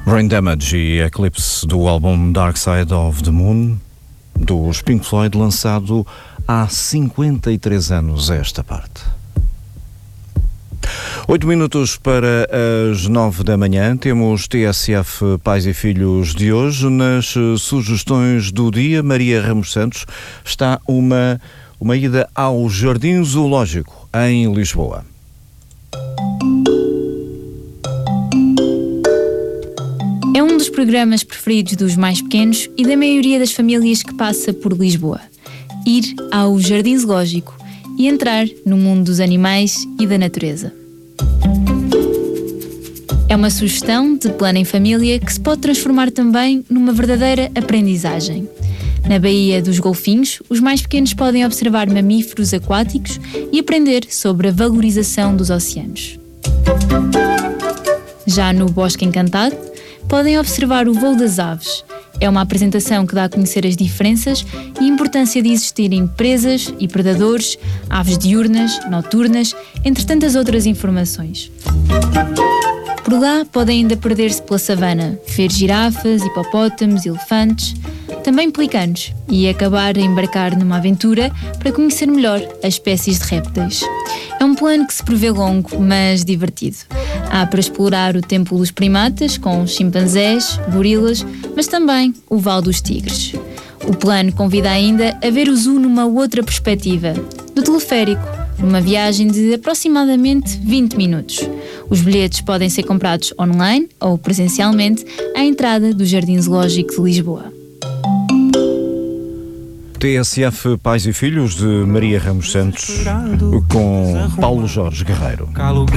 Brain Damage e Eclipse do álbum Dark Side of the Moon dos Pink Floyd, lançado há 53 anos a esta parte. 8 minutos para as 9 da manhã, temos TSF Pais e Filhos de hoje. Nas sugestões do dia, Maria Ramos Santos, está uma ida ao Jardim Zoológico em Lisboa. É um dos programas preferidos dos mais pequenos e da maioria das famílias que passa por Lisboa. Ir ao Jardim Zoológico e entrar no mundo dos animais e da natureza. É uma sugestão de plano em família que se pode transformar também numa verdadeira aprendizagem. Na Baía dos Golfinhos, os mais pequenos podem observar mamíferos aquáticos e aprender sobre a valorização dos oceanos. Já no Bosque Encantado, podem observar o voo das aves. É uma apresentação que dá a conhecer as diferenças e a importância de existirem presas e predadores, aves diurnas, noturnas, entre tantas outras informações. Por lá podem ainda perder-se pela savana, ver girafas, hipopótamos, elefantes, também pelicanos, e acabar a embarcar numa aventura para conhecer melhor as espécies de répteis. É um plano que se prevê longo, mas divertido. Há para explorar o Templo dos Primatas, com chimpanzés, gorilas, mas também o Vale dos Tigres. O plano convida ainda a ver o zoo numa outra perspectiva, do teleférico, numa viagem de aproximadamente 20 minutos. Os bilhetes podem ser comprados online ou presencialmente à entrada do Jardim Zoológico de Lisboa. TSF Pais e Filhos de Maria Ramos Santos com Paulo Jorge Guerreiro.